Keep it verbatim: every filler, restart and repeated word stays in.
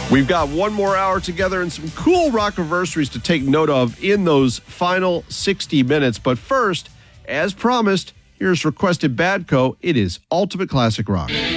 We've got one more hour together and some cool rock anniversaries to take note of in those final sixty minutes. But first, as promised, here's Requested Badco. It is Ultimate Classic Rock.